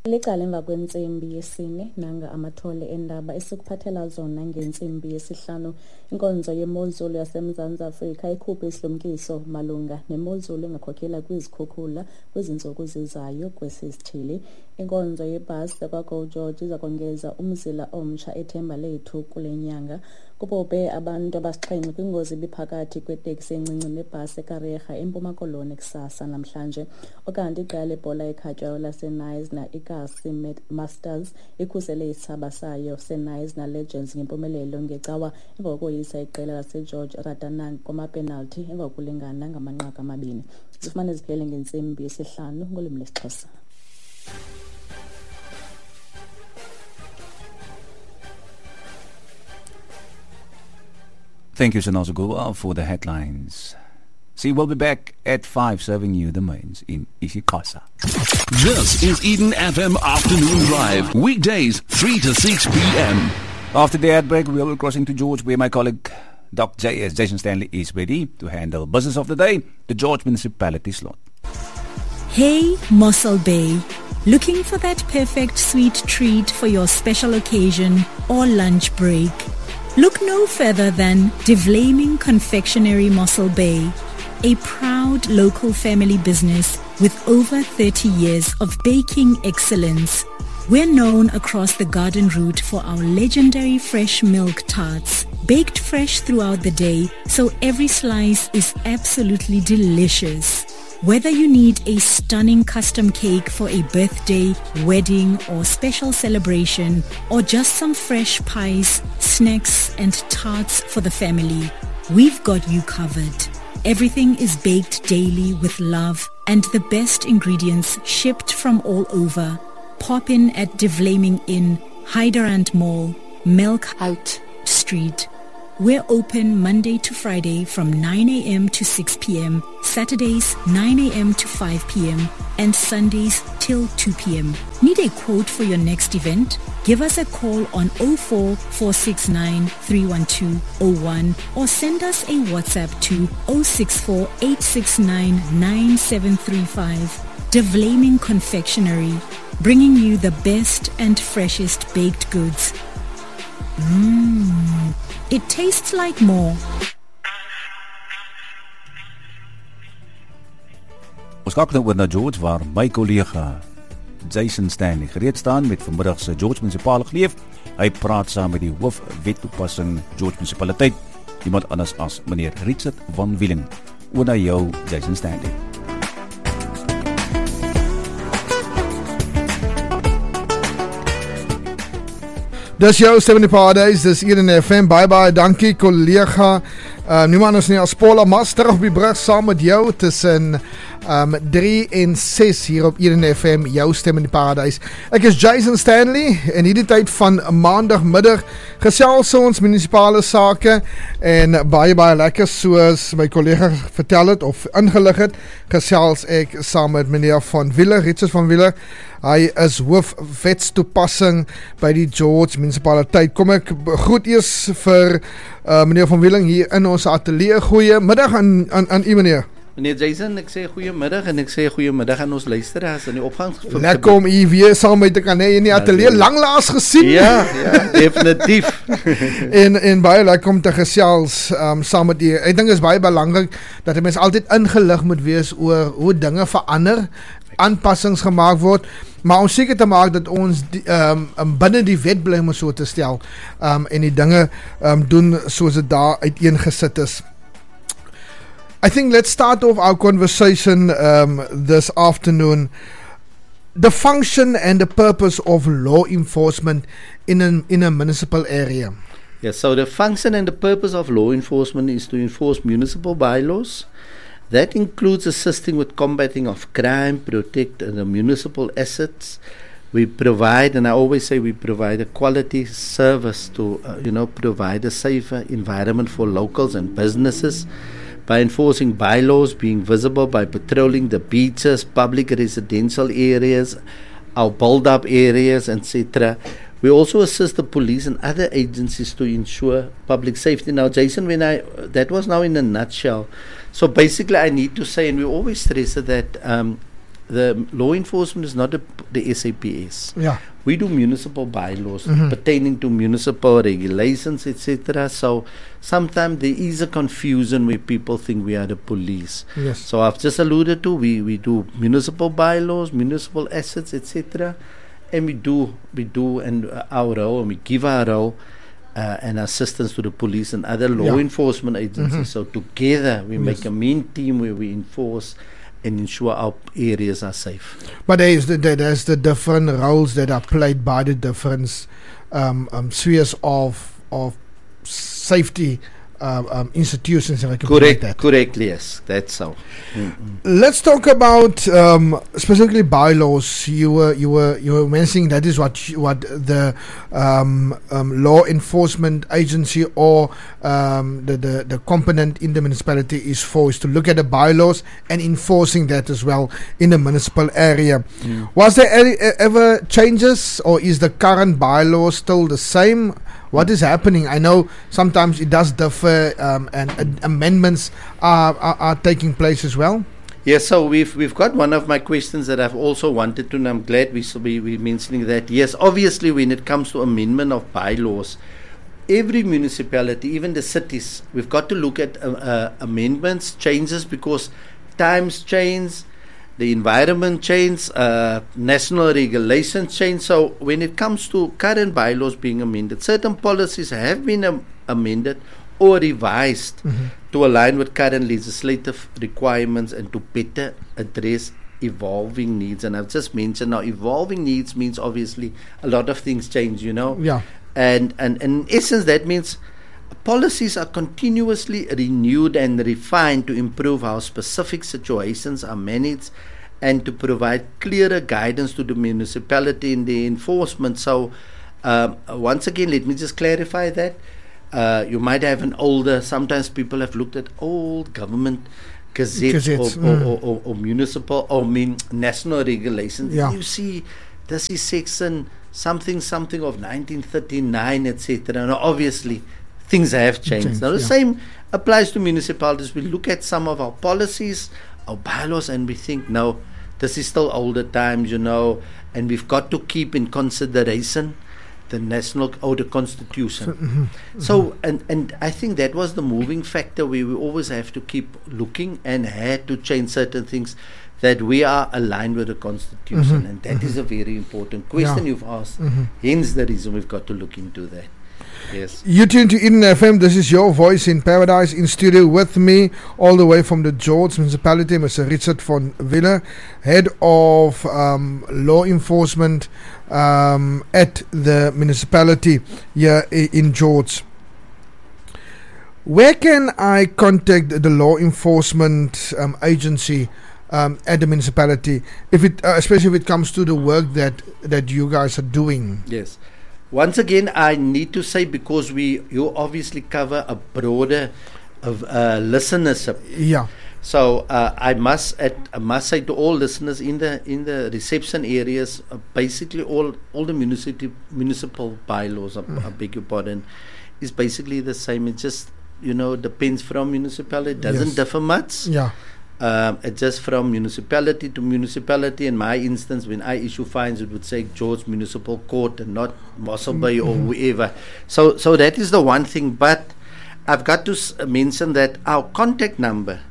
Licala emva kwentsimbi yesine nanga amathole endaba esikuphathela zona ngentsimbi yesihlanu. Inkonzo yemozulu yaseMzantsi Afrika ikhuphe isilumkiso malunga nemozulu engakhokhela kwizikhukhula kwizintsuku zizayo kwesisithili. Inkonzo yebhasi yakwaGo George iza kongeza umzila omtsha eThemba Lethu kule nyanga. Kubobhe abantu abasixhenxe kwingozi ibiphakathi kweteksi encinci nebhasi eKarega eMpuma Koloni kusasa namhlanje. Okanti iqela lebhola ekhatywayo laseNice ikasi Masters ikhusele isithsaba sayo seNice Legends ngempumelelo ngecawa emva kokoyisa iqela laseGeorge Ratanang kwamapenalty emva kokulingana ngamanqaku 2. Zifumane ziphele ngentsimbi yesihlanu ngolwimi lwesiXhosa. Thank you, Shanaz Gua, for the headlines. See, we'll be back at 5 serving you the mains in isiXhosa. This is Eden FM Afternoon Drive. Weekdays, 3 to 6 p.m. After the ad break, we will be crossing to George, where my colleague Dr. Jason Stanley is ready to handle business of the day, the George Municipality slot. Hey, Mossel Bay. Looking for that perfect sweet treat for your special occasion or lunch break? Look no further than Devlaming Confectionery Mossel Bay, a proud local family business with over 30 years of baking excellence. We're known across the garden route for our legendary fresh milk tarts, baked fresh throughout the day, so every slice is absolutely delicious. Whether you need a stunning custom cake for a birthday, wedding, or special celebration, or just some fresh pies, snacks, and tarts for the family, we've got you covered. Everything is baked daily with love and the best ingredients shipped from all over. Pop in at Devlaming Inn, Hyderant Mall, Melkhout Street. We're open Monday to Friday from 9 a.m. to 6 p.m., Saturdays 9 a.m. to 5 p.m., and Sundays till 2 p.m. Need a quote for your next event? Give us a call on 04-469 31201 or send us a WhatsApp to 064-869 9735. Devlaming Confectionery, bringing you the best and freshest baked goods. It tastes like more. Ons kyk nou oor na George, waar my kollega Jason Stanley gereed staan met vanmiddag se George Munisipale geleef. Hy praat saam met die hoof wettoepassing George Munisipaliteit, iemand anders as meneer Richard van Wieling. Oor na jou, Jason Stanley. Dis jou stem in die paradise, dis Eden FM, bye, dankie collega, nu man ons nie as Paula Mas, terug op die brug saam met jou, tussen 3 en 6 hier op Eden FM, jou stem in die paradise. Ek is Jason Stanley, en hierdie tyd van maandagmiddag, gesels ons munisipale sake, en baie lekker, soos my collega vertel het, of ingelig het, gesels ek saam met meneer Van Wieler, Richard van Wieler. Hy is hoof wetstoepassing by die George Munisipaliteit. Kom ek groet eers vir meneer Van Wieling hier in ons atelier. Goeiemiddag aan u meneer. Meneer Jason, ek sê goeiemiddag en ek sê goeiemiddag aan ons luisteraars in die opgang. Lekker om u weer saam met te kan hê in die atelier, langlaas gesien. Ja, definitief. en baie lekker om te gesels saam met u. Ek dink is baie belangrik dat 'n mens altyd ingelig moet wees oor hoe dinge verander, aanpassings gemaak word, maar om seker te maak dat ons binne die wet bly, om so te stel, en die dinge doen soos dit daar uiteengesit is. I think let's start off our conversation this afternoon. The function and the purpose of law enforcement in a municipal area. Yes, so the function and the purpose of law enforcement is to enforce municipal bylaws. That includes assisting with combating of crime, protect the municipal assets. We provide, and I always say we provide a quality service to, provide a safer environment for locals and businesses by enforcing bylaws, being visible by patrolling the beaches, public residential areas, our build-up areas, etc. We also assist the police and other agencies to ensure public safety. Now, Jason, that was now in a nutshell. So basically, I need to say, and we always stress that the law enforcement is not the SAPS. Yeah. We do municipal bylaws pertaining to municipal regulations, etc. So sometimes there is a confusion where people think we are the police. Yes. So I've just alluded to we do municipal bylaws, municipal assets, etc. And we do and our role, and we give our role and assistance to the police and other law enforcement agencies. So together we make a mean team where we enforce and ensure our areas are safe. But there's the different roles that are played by the different spheres of safety institutions, and I can like that. Correctly, yes, that's so. Let's talk about specifically bylaws. You were mentioning that is what the law enforcement agency or the component in the municipality is for, is to look at the bylaws and enforcing that as well in the municipal area. Was there ever changes, or is the current bylaw still the same? What is happening? I know sometimes it does differ, and amendments are taking place as well. Yes, so we've got one of my questions that I've also wanted to, and I'm glad we're mentioning that. Yes, obviously when it comes to amendment of bylaws, every municipality, even the cities, we've got to look at amendments, changes, because times change, the environment change, national regulations change. So when it comes to current bylaws being amended, certain policies have been amended or revised to align with current legislative requirements and to better address evolving needs. And I've just mentioned now, evolving needs means obviously a lot of things change, Yeah. And in essence, that means policies are continuously renewed and refined to improve how specific situations are managed and to provide clearer guidance to the municipality in the enforcement. So once again, let me just clarify that. You might have sometimes people have looked at old government gazettes. Or municipal or national regulations. Yeah. You see, this is section something of 1939, etc. Now, obviously, things have changed. Now, the same applies to municipalities. We look at some of our policies, our bylaws, and we think, no, this is still older times, and we've got to keep in consideration the national or the constitution. So, and I think that was the moving factor where we always have to keep looking and had to change certain things that we are aligned with the constitution, and that is a very important question you've asked. Hence the reason we've got to look into that. Yes. You tune to Eden FM. This is your voice in paradise. In studio with me, all the way from the George Municipality, Mr. Richard von Willer, head of law enforcement at the municipality here in George. Where can I contact the law enforcement agency at the municipality, especially if it comes to the work that you guys are doing? Yes. Once again, I need to say, because you obviously cover a broader listenership. Yeah. So I must say to all listeners in the reception areas, basically all the municipal bylaws, I beg your pardon, is basically the same. It just depends from municipality. It doesn't differ much. Yeah. It's just from municipality to municipality. In my instance, when I issue fines, it would say George Municipal Court and not Mossel Bay or whoever. So that is the one thing. But I've got to mention that our contact number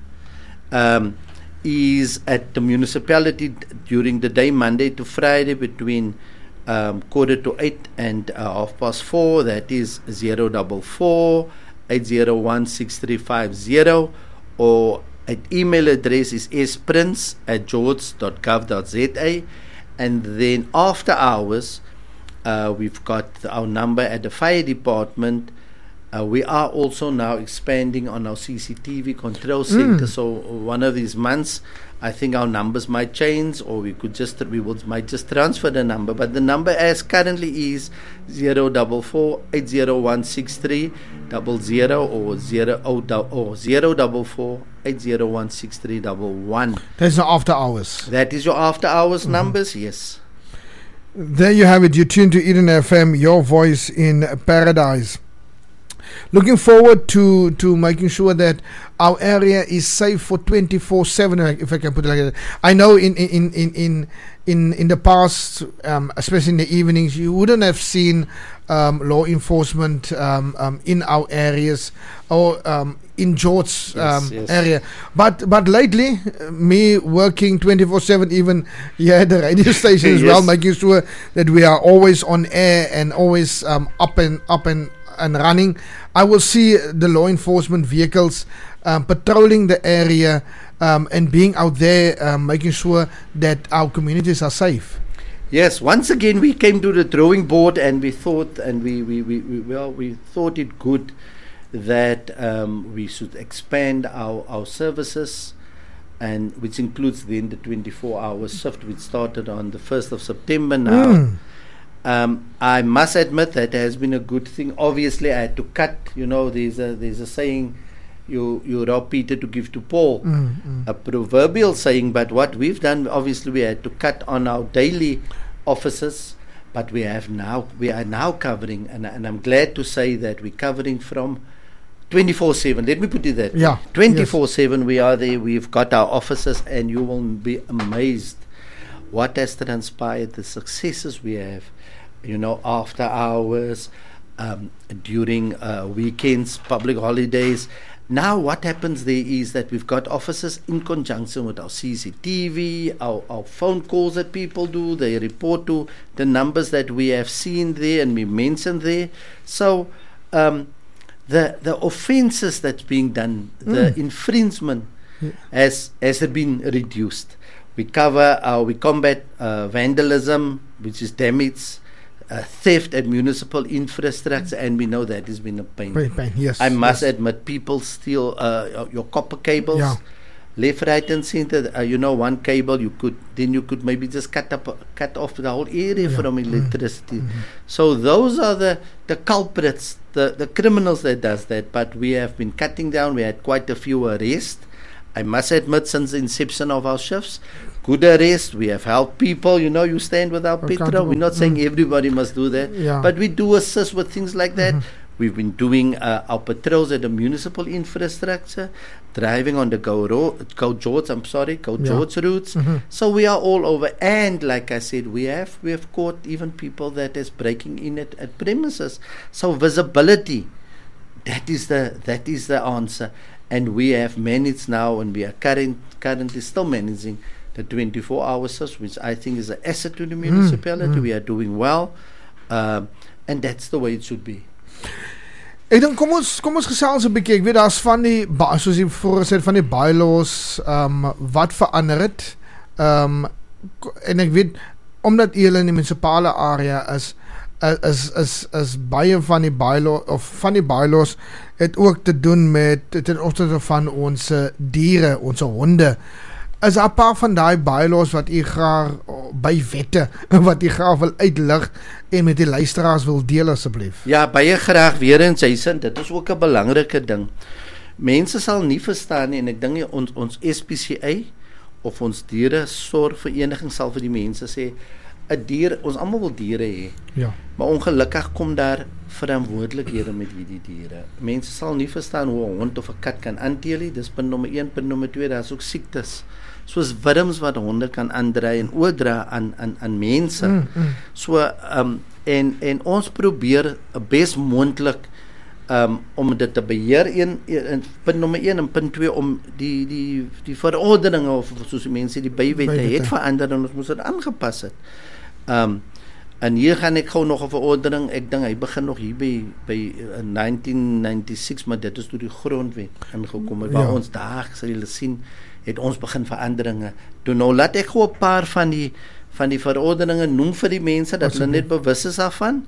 is at the municipality during the day, Monday to Friday, between 7:45 and 4:30. That is 044 801 6350, or email address is sprints@george.gov.za, and then after hours we've got our number at the fire department. We are also now expanding on our CCTV control center, so one of these months I think our numbers might change, or might just transfer the number, but the number as currently is 044 801 6300 or 044 801 6311. That's the after hours. That is your after hours numbers, yes. There you have it. You tune to Eden FM, your voice in paradise. looking forward to making sure that our area is safe for 24/7, if I can put it like that. I know in the past, especially in the evenings, you wouldn't have seen law enforcement in our areas or in George's area. But lately, me working 24/7, even here at the radio station as well, making sure that we are always on air and always up and running. I will see the law enforcement vehicles patrolling the area and being out there, making sure that our communities are safe. Yes, once again we came to the drawing board and we thought, and we thought it good that we should expand our services, and which includes then the 24-hour shift, which started on the 1st of September now. I must admit that has been a good thing. Obviously, I had to cut. There's a saying, you rob Peter to give to Paul, a proverbial saying. But what we've done, obviously, we had to cut on our daily offices. But we are now covering, and I'm glad to say that we're covering from 24/7. Let me put it that way. 24/7. We are there. We've got our offices, and you will be amazed what has transpired, the successes we have, after hours, during weekends, public holidays. Now what happens there is that we've got officers in conjunction with our CCTV, our phone calls that people do, they report to the numbers that we have seen there and we mentioned there. So the offences that's being done, the infringement has been reduced. We combat vandalism, which is damage, theft at municipal infrastructure, and we know that has been a pain. Yes, I must admit, people steal your copper cables, left, right, and center. One cable you could maybe just cut off the whole area from electricity. So those are the culprits, the criminals that does that. But we have been cutting down. We had quite a few arrests. I must admit, since the inception of our shifts, good arrest. We have helped people. You stand without petrol. We're not saying everybody must do that, but we do assist with things like that. We've been doing our patrols at the municipal infrastructure, driving on the Go George routes. So we are all over. And like I said, we have caught even people that is breaking in at premises. So visibility, that is the answer. And we have managed now, and we are currently still managing the 24-hour shifts, which I think is an asset to the municipality. We are doing well, and that's the way it should be. Ek dink kom ons gesels 'n bietjie. Ek weet daar's van die soos jy voorgesê het van die bylaws wat verander het. En ek weet omdat jy in die munisipale area is baie van die bylaws het ook te doen met ten opsigte van ons diere, ons honde. Is daar 'n paar van daai bylaws wat u graag by wette wat u graag wil uitlig en met die luisteraars wil deel asseblief? Ja, baie graag weer eens, Jason. Dit is ook 'n belangrike ding. Mense sal nie verstaan nie, en ek dink ons SPCA of ons diere sorgvereniging sal vir die mense sê 'n dier, ons almal wil diere hê. Ja. Maar ongelukkig kom daar verantwoordelikhede met hierdie diere. Mense sal nie verstaan hoe 'n hond of 'n kat kan aanteel nie. Dis punt nommer 1, punt nommer 2, daar's ook siektes. Soos wurms wat honde kan aandry en oordra aan mense. So en ons probeer bes moontlik om dit te beheer, punt nommer 1 en punt 2 om die verordeninge of soos die mense die bywette het verander en ons moet dit aangepas het. En hier gaan ek gou nog 'n verordening, ek dink hy begin nog hier by 1996, maar dit is toe die grondwet ingekom het, waar ons daar sal julle sien het ons begin veranderinge. Toe nou laat ek gou 'n paar van die verordeninge noem vir die mense dat hulle net bewus is daarvan.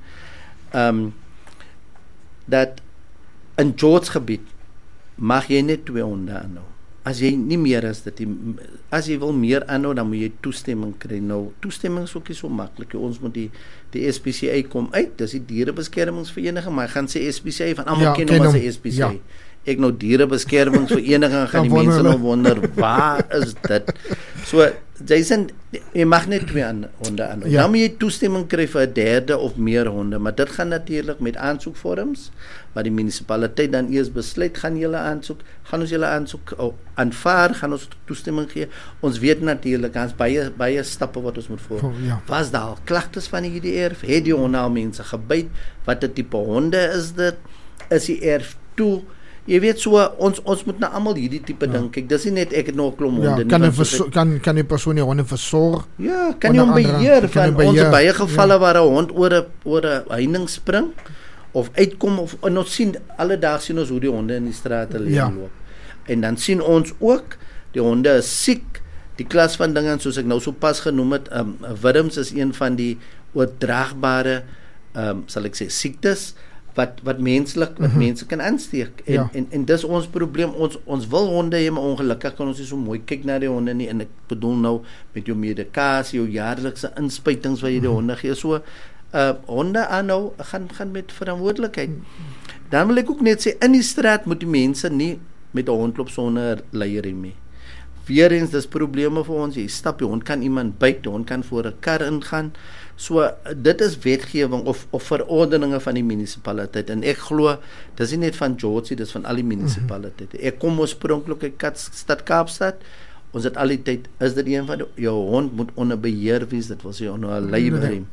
Dat in George gebied mag jy net 2 honde aanhou. As jy nie meer as jy wil meer aanhou, dan moet jy toestemming kry. Nou, toestemming is ook nie so maklik. Ons moet die SPCA kom uit, dis die dierebeskermingsvereniging, maar gaan sê SPCA van almal ken hom as 'n SPCA. ek nou dierebeskermingsvereniging gaan die mense nou wonder, waar is dit? So, Jason, jy mag net 2 honde aan. Nou moet jy toestemming kry vir 'n derde of meer honde, maar dit gaan natuurlik met aansoekvorms, waar die munisipaliteit dan eers besluit, gaan ons julle aansoek aanvaar, gaan ons toestemming gee. Ons weet natuurlik, ons baie stappe wat ons moet volg. Was daar al klagtes van hierdie erf? Het die honde al mense gebyt? Watter tipe honde is dit? Is die erf toe? Jy weet so, ons moet na almal hierdie tipe ding kyk. Dis nie net ek het nog 'n klomp honde nie. Kan die persoon die honde versorg? Ja, kan jy hom beheer van ons baie gevalle waar 'n hond oor 'n heining spring of uitkom of ons sien alledaag sien ons hoe die honde in die strate loop. En dan sien ons ook die honde is siek. Die klas van dinge soos ek nou so pas genoem het, wurms is een van die oordraagbare sal ek sê siektes wat mense kan aansteek en dis ons probleem. Ons wil honde hê, maar ongelukkig kan ons nie so mooi kyk na die honde nie, en ek bedoel nou met jou medikasie, jou jaarlikse inspuitings wat jy die honde gee. So honde aanhou gaan met verantwoordelikheid. Dan wil ek ook net sê, in die straat moet die mense nie met 'n hond loop sonder leierriem nie. Weereens, dis probleme vir ons. Jy stap, die hond kan iemand byt, die hond kan voor 'n kar ingaan. So, dit is wetgewing of verordeninge van die munisipaliteit. En ek glo, dis nie net van George, dis van al die munisipaliteite. Ek kom oorspronklik uit Stad Kaapstad. Ons het al die tyd, is dit een van jou hond moet onder beheer wees, dit wil sê onder 'n leierriem.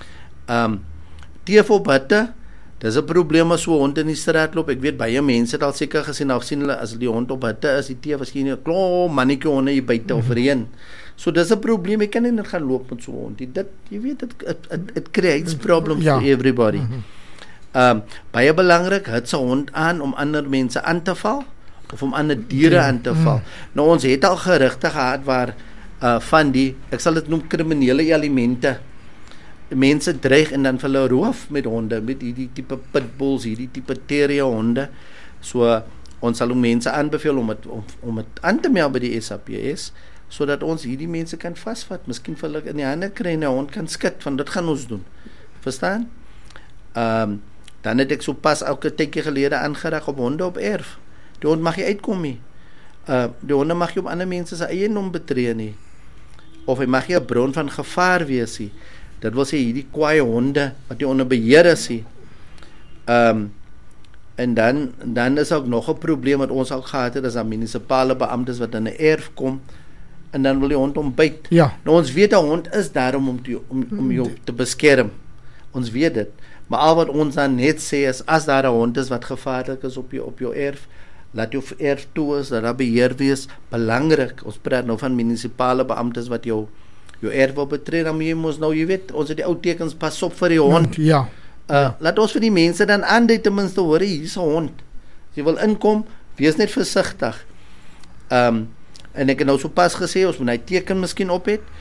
Teefobatte, dis 'n probleem as so 'n hond in die straat loop. Ek weet baie mense het al seker gesien of sien hulle as die hond op hitte is, die tee miskien 'n klomp mannetjie honde hier buite of reën. So dis 'n probleem. Ek kan nie net gaan loop met so 'n hond. Dit jy weet it creates problems for everybody. Baie belangrik, het se hond aan om ander mense aan te val of om ander diere aan te val. Nou ons het al gerugte gehad waar van die, ek sal dit noem kriminele elemente, mense dreig en dan vir hulle roof met honde, met hierdie tipe pitbulls, hierdie tipe terrier honde. So ons sal mense aanbeveel om het aan te meld by die SAPS, sodat ons hierdie mense kan vasvat, miskien vir hulle in die hande kry en 'n hond kan skud, van dit gaan ons doen. Verstaan? Dan het ek so pas elke tydjie gelede aangeraak op honde op erf. Die hond mag nie uitkom nie. Die honde mag nie op ander mense se eiendom betree nie. Of hy mag nie 'n bron van gevaar wees nie. Dit wil sê hierdie kwaaie honde wat nie onder beheer is nie. En dan is ook nog 'n probleem wat ons al gehad het, as daar munisipale beamptes wat in 'n erf kom en dan wil die hond hom byt. Ja. Nou ons weet 'n hond is daar om jou te beskerm. Ons weet dit. Maar al wat ons dan net sê is, as daar 'n hond is wat gevaarlik is op jou erf, laat jou erf toe is, dat daar beheer wees. Belangrik, ons praat nou van munisipale beamptes wat jou erf wil betree, dan moet jy mos nou, jy weet, ons het die ou tekens, pas op vir die hond. Ja. Laat ons vir die mense dan aandui ten minste, hoor, hier is 'n hond. As jy wil inkom, wees net versigtig. En ek het nou so pas gesê, ons moet hy teken miskien op het.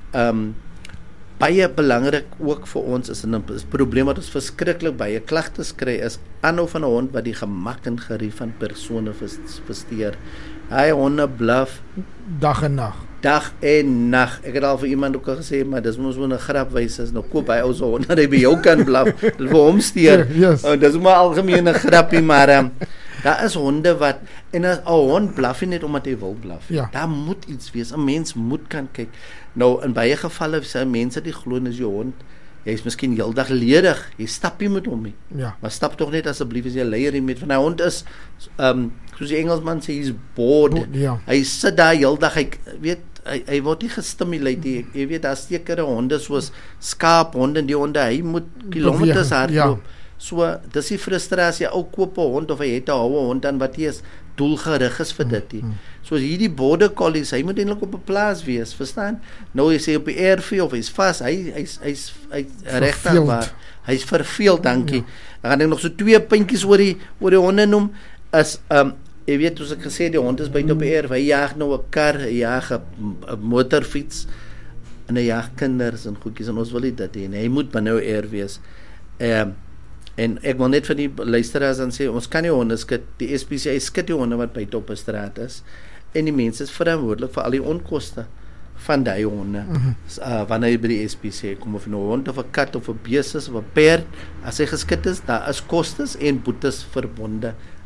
Baie belangrik ook vir ons is 'n probleem wat ons verskriklik baie klagtes kry, is aanhou van 'n hond wat die gemak en gerief van persone versteur. Hy honde blaf dag en nag. Dag en nag. Ek het al vir iemand ook al gesê, maar dis mos 'n grapwys is. Nou koop hy ou se hond dat hy by jou kan blaf. Dit vir hom steur. Yes. Dis maar algemene grappie, maar daar is honde wat, en 'n hond blaf nie net omdat hy wil blaf. Ja. Daar moet iets wees. 'n Mens moet kan kyk. Nou in baie gevalle sê mense die glo is jou hond. Jy is miskien heeldag ledig. Jy stap nie met hom nie. Ja. Maar stap tog net asseblief as jy leierie met, van 'n hond is soos die Engelsman sê, he's bored. Ja. Hy sit daar heeldag, hy word nie gestimuleer nie. Jy weet, daar sekere honde soos skaaphonde en die honde, hy moet kilometers hardloop. So, dis die frustrasie, ou koop 'n hond of hy het 'n houe hond dan wat nie is doelgerig is vir dit nie. So hierdie border collies, hy moet eintlik op 'n plaas wees, verstaan? Nou jy sê op die erfie of hy's vas, hy's regtig waar. Hy's verveeld, dankie. Dan gaan ek nog so 2 puntjies oor die honde noem, is jy weet, soos ek gesê, die hond is buite op die erf, hy jaag nou 'n kar, hy jaag 'n motorfiets en hy jaag kinders en goedjies, en ons wil nie dit hê nie. Hy moet binne 'n erf wees. En ek wil net vir die luisteraars dan sê, ons kan nie honde skud, die SPCA skud die honde wat buite op 'n straat is, en die mense is verantwoordelik vir al die onkoste van die honde. Wanneer jy by die SPCA kom, of 'n hond of 'n kat of 'n bees is of 'n perd, as hy geskit is, daar is kostes en boetes verbonde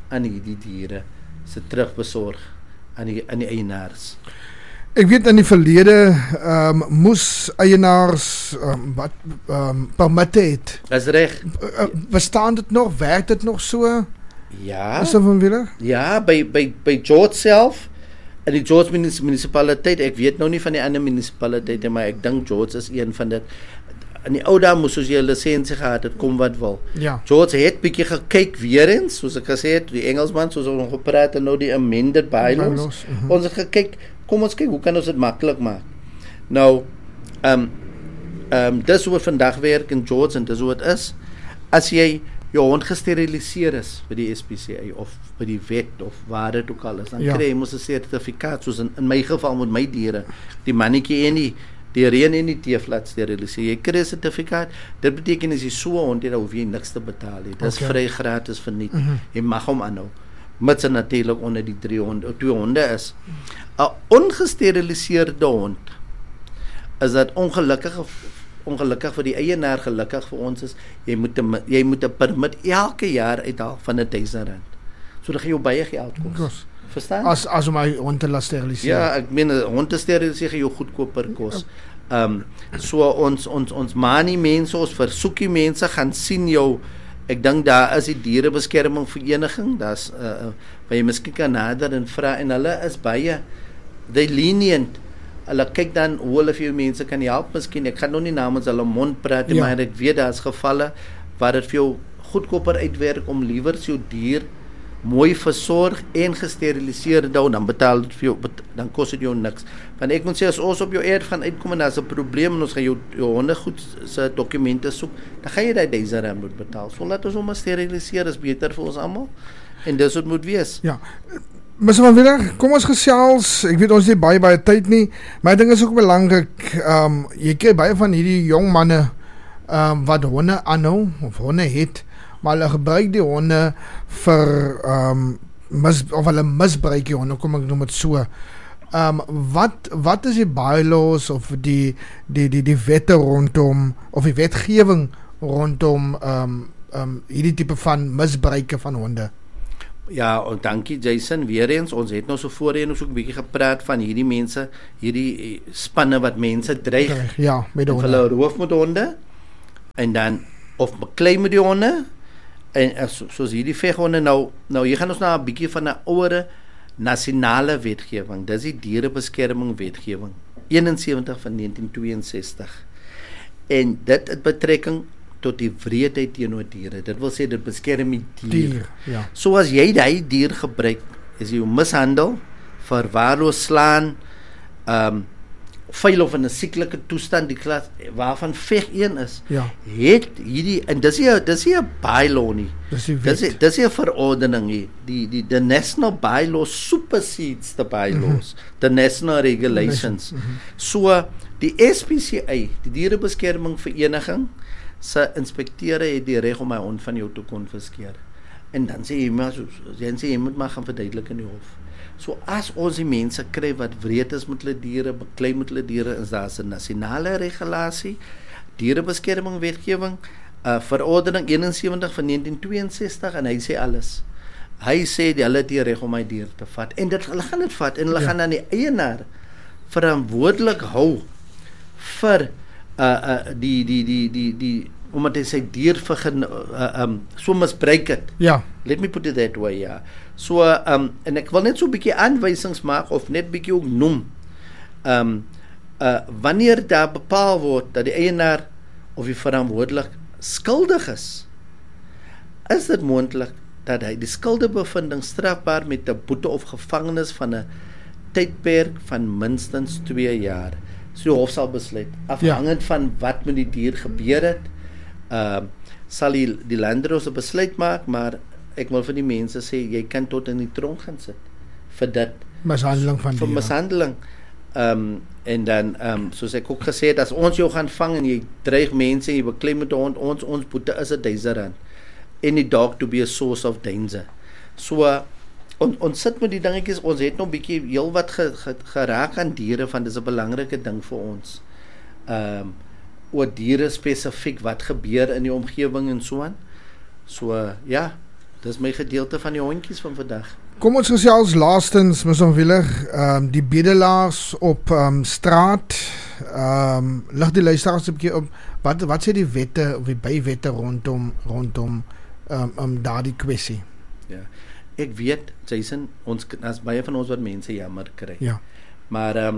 aan die diere se terugbesorg aan die eienaars. Ek weet in die verlede moes eienaars permitte het. Dis reg. Bestaan dit nog? Werk dit nog so? Ja. Is dit van wieler? Ja, by George self in die George munisipaliteit, ek weet nou nie van die ander munisipaliteite, maar ek dink George is een van dit. In die ou dae moes ons jy 'n lisensie gehad het, kom wat wil. Ja. George het bietjie gekyk weer eens, soos ek gesê het, die Engelsman soos ons gepraat het nou die amended bylaws. Ons het gekyk, kom ons kyk hoe kan ons dit maklik maak. Nou dis hoe vandag werk in George en dis hoe dit is. As jy jou hond gesteriliseer is by die SPCA of by die vet of waar dit ook al is, dan kry jy mos 'n sertifikaat, soos in my geval met my diere, die mannetjie en die reën en die teeflaat steriliseer. Jy kry 'n sertifikaat. Dit beteken as jy so 'n hond het, dan hoef jy niks te betaal nie. Dis vry gratis verniet. Jy mag hom aanhou. Mits natuurlik onder die 2 honde is. 'n Ongesteriliseerde hond is dat ongelukkig vir die eienaar, gelukkig vir ons is, jy moet 'n permit elke jaar uithaal van R1000. So dan gaan jou baie geld kos. Verstaan? As om my hond te laat steriliseer. Ja, ek meen 'n hond te steriliseer gaan jou goedkoper kos. So ons manie mense, ons versoekie mense gaan sien jou. Ek dink daar is die dierebeskerming vereniging, daar's waar jy miskien kan nader en vra en hulle is baie lenient. Hulle kyk dan hoe hulle vir jou mense kan help. Miskien ek gaan nog nie namens hulle mond praat nie, maar ek weet daar's gevalle waar dit vir jou goedkoper uitwerk om liewer jou dier mooi versorg en gesteriliseer dan betaal dit vir jou, dan kos dit jou niks. Want ek moet sê as ons op jou erf gaan uitkom en daar's 'n probleem en ons gaan jou honde goed se dokumente soek, dan gaan jy daai R1000 moet betaal. So laat ons hom steriliseer, is beter vir ons almal. En dis wat moet wees. Ja. Meneer van Willer, kom ons gesels. Ek weet ons het nie baie tyd nie, maar ek dink is ook belangrik. Jy kry baie van hierdie jong manne wat honde aanhou of honde het, maar hulle gebruik die honde vir of hulle misbruik die honde, kom ek noem dit so. Wat is die bylaws of die wette rondom of die wetgewing rondom hierdie tipe van misbruike van honde? Ja, en dankie Jason, weer eens, ons het nou so voorheen ook 'n bietjie gepraat van hierdie mense, hierdie spanne wat mense dreig. Ja, met honde. Hulle roof met honde en dan of beklei met die honde en soos hierdie veghonde nou hier gaan ons na 'n bietjie van 'n ouere nasionale wetgewing. Dis die dierebeskerming wetgewing 71 van 1962. En dit het betrekking tot die wreedheid teenoor diere. Dit wil sê dit beskerm die dier. Ja. So as jy daai dier gebruik, is jy mishandel, verwaarloos slaan, vuil of in 'n sieklike toestand, die klas waarvan veg een is. Ja. Het hierdie en dis nie 'n bylaw nie. Dis 'n verordening nie. The national bylaw supersedes the bylaws, the national regulations. So die SPCA, die dierebeskerming vereniging, se inspekteure het die reg om my hond van jou te konfiskeer. En dan sê jy moet maar gaan verduidelik in die hof. So as ons die mense kry wat wreed is met hulle diere, beklei met hulle diere, is daar 'n nasionale regulasie, dierebeskerming wetgewing, verordening 71 van 1962 en hy sê alles. Hy sê hulle het die reg om my dier te vat en hulle gaan dit vat en hulle gaan aan die eienaar verantwoordelik hou vir die omdat hy sy dier so misbruik het. Ja. Let me put it that way, ja. So en ek wil net so 'n bietjie aanwysings maak of net bietjie ook noem. Wanneer daar bepaal word dat die eienaar of die verantwoordelik skuldig is dit moontlik dat hy die skuldebevinding strafbaar met 'n boete of gevangenis van 'n tydperk van minstens 2 jaar. So die hof sal besluit, afhangend van wat met die dier gebeur het, sal die landdros 'n besluit maak, maar ek wil vir die mense sê, jy kan tot in die tronk gaan sit vir dit. Mishandeling van diere. Vir mishandeling. En dan, soos ek ook gesê het, as ons jou gaan vang en jy dreig mense en jy beklei met 'n hond, ons boete is R1000. Any dog to be a source of danger. So, ons sit met die dingetjies, ons het nog bietjie heel wat geraak aan diere, van dis 'n belangrike ding vir ons. Oor diere spesifiek, wat gebeur in die omgewing en so aan. So, ja, Dis my gedeelte van die hondjies van vandag. Kom ons gesels laastens, Ms. Omwiller, die bedelaars op straat. Lig die luisteraars 'n bietjie op wat sê die wette of die bywette rondom daardie kwessie. Ja. Ek weet, Jason, as baie van ons wat mense jammer kry. Ja. Maar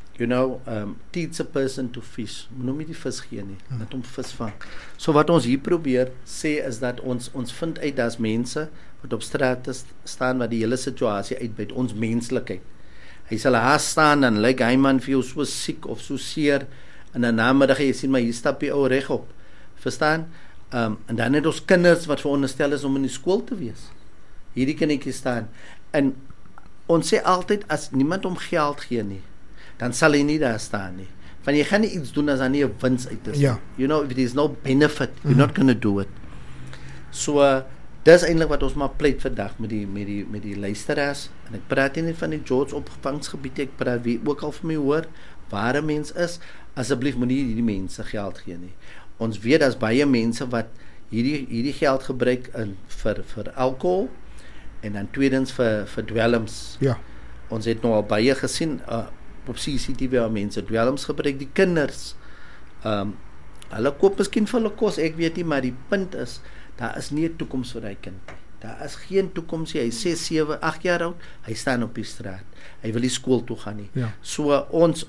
teach a person to fish. Noem nie die vis gee nie, net om vis vang. So wat ons hier probeer sê is dat ons vind uit as mense wat op straat staan wat die hele situasie uitbuit, ons menslikheid. Hy sal haas staan en lyk hy man vir jou so siek of so seer en dan namiddag jy sien maar hier stap die ou regop. Verstaan? En dan het ons kinders wat veronderstel is om in die skool te wees. Hierdie kindertjies staan. En ons sê altyd as niemand om geld gee nie, dan sal hy nie daar staan nie. Want jy gaan nie iets doen as daar nie 'n wins uit is. Ja. You know, if there is no benefit, you're not going to do it. So dis eintlik wat ons maar pleit vandag met die luisteraars. En ek praat nie van die George opvangsgebied, ek praat wie ook al vir my hoor, waar 'n mens is, asseblief moenie hierdie mense geld gee nie. Ons weet daar's baie mense wat hierdie geld gebruik vir alkohol en dan tweedens vir dwelms. Ja. Ons het nou al baie gesien op CCTV waar mense dwelms gebruik, die kinders. Hulle koop miskien vir hulle kos, ek weet nie, maar die punt is daar is nie 'n toekoms vir daai kind nie. Daar is geen toekoms nie. Hy is 6, 7, 8 jaar oud, hy staan op die straat. Hy wil nie skool toe gaan nie. Ja. So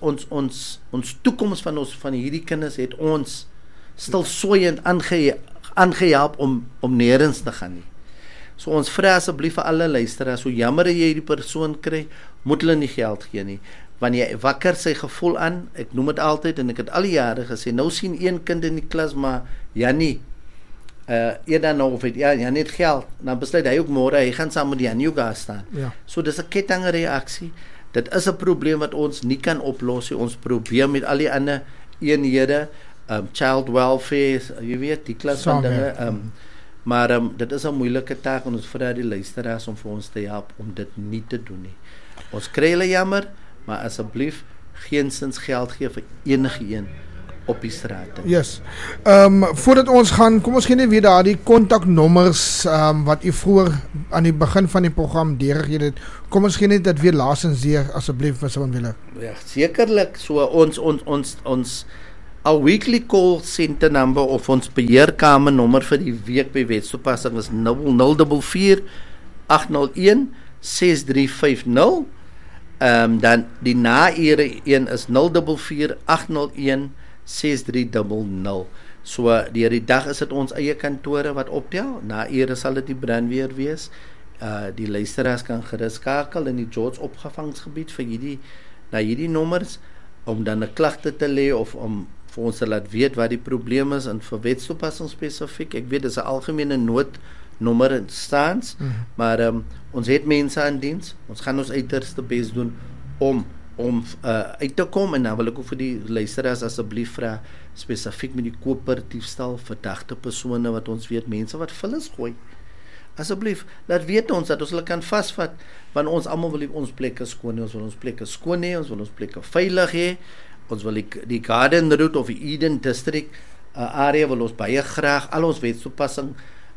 ons toekoms van hierdie kinders het ons stilswyend aangehelp om nêrens te gaan nie. So ons vra asseblief vir alle luisteraars, so jammer jy hierdie persoon kry, moet hulle nie geld gee nie. Wanneer jy wakker sy gevoel aan, ek noem dit altyd en ek het al die jare gesê, nou sien een kind in die klas maar Jannie eerder nou of het Jannie het geld, dan besluit hy ook môre hy gaan saam met Jannie gaan staan. Ja. So dis 'n kettingreaksie. Dit is 'n probleem wat ons nie kan oplos nie. Ons probeer met al die ander eenhede, child welfare, jy weet, die klas van dinge, maar dit is 'n moeilike taak en ons vra die luisteraars om vir ons te help om dit nie te doen nie. Ons kry hulle jammer, maar asseblief geensins geld gee vir enige een op die straat. Yes. Voordat ons gaan, kom ons gee net weer daardie kontaknommers wat u vroeër aan die begin van die program deurgegee het. Kom ons gee net dit weer laasens deur asseblief as ons wil. Ja, sekerlik. So ons our weekly call center number of ons beheerkamer nommer vir die week by wetstoepassing is 044 801 6350. Dan die naere een is 044 801 6300. So die dag is dit ons eie kantore wat optel. Na ure sal dit die brandweer wees. Die luisteraars kan gerus skakel in die George opvangsgebied vir hierdie nommers om dan 'n klagte te lê of om vir ons te laat weet wat die probleem is en vir wetstoepassing spesifiek. Ek weet dis 'n algemene noodnommer in staans, maar ons het mense aan diens. Ons gaan ons uiterste bes doen om uit te kom en dan wil ek ook vir die luisteraars asseblief vra spesifiek met die koper diefstal verdagte persone wat ons weet mense wat vullis gooi. Asseblief laat weet ons dat ons hulle kan vasvat want ons almal wil ons plekke skoon hê, ons wil ons plekke skoon hê, ons wil ons plekke veilig hê. Ons wil die Garden Route of die Eden District area wil ons baie graag al ons wetstoepassing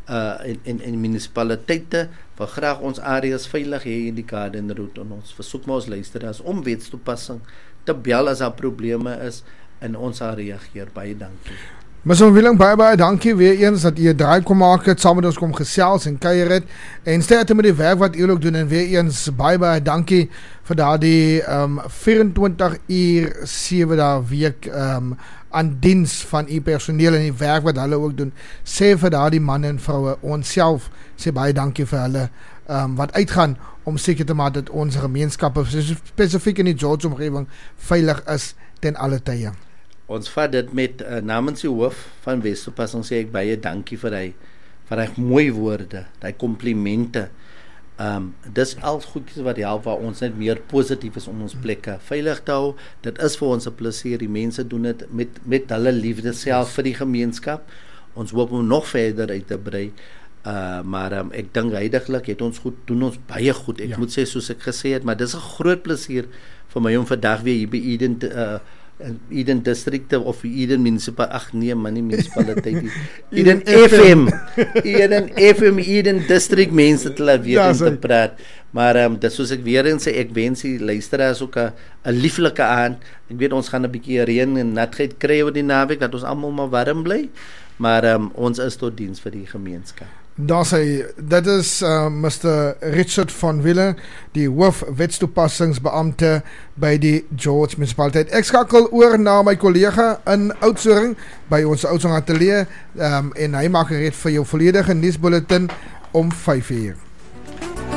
in munisipaliteite wil graag ons areas veilig hê in die Garden Route en ons versoek maar ons luisteraars om wetstoepassing te bel as daar probleme is in ons area reageer. Baie dankie. Ms. Willem, baie dankie weer eens dat jy 'n draai kom maak het, saam met ons kom gesels en kuier het en sterkte met die werk wat jy ook doen en weer eens baie dankie vir daardie 24 uur 7 dae week aan diens van u personeel en die werk wat hulle ook doen. Sê vir daardie manne en vroue, ons self sê baie dankie vir hulle wat uitgaan om seker te maak dat ons gemeenskappe spesifiek in die George omgewing veilig is ten alle tye. Ons vat dit met namens die hoof van Wetstoepassing sê ek baie dankie vir hy mooi woorde, hy komplimente. Dis al goedjies wat help waar ons net meer positief is om ons plekke veilig te hou. Dit is vir ons 'n plesier. Die mense doen dit met hulle liefde self vir die gemeenskap. Ons hoop om nog verder uit te brei. Maar ek dink heidaglik het ons doen ons baie goed. Ek moet sê soos ek gesê het, maar dis 'n groot plesier vir my om vandag weer hier by Eden Eden District of Eden munisipaliteit. Eden FM. Eden FM, Eden District mense te laat weet en te praat. Maar dat soos ek weer eens sê, ek wens die luisteraars ook 'n lieflike aand. Ek weet ons gaan 'n bietjie reën en natheid kry oor die naweek dat ons almal maar warm bly, maar ons is tot diens vir die gemeenskap. Daar sê, dit is Mr. Richard van Wille, die hoof wetstoepassingsbeampte by die George munisipaliteit. Ek skakel oor na my kollega in Oudtshoorn by ons Oudtshoorn ateljee en hy maak gereed vir jou volledige nuusbulletin om 5 uur.